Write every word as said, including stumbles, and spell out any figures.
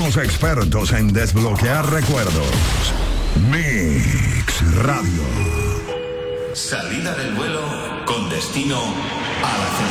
Somos expertos en desbloquear recuerdos. Mix Radio. Salida del vuelo con destino a la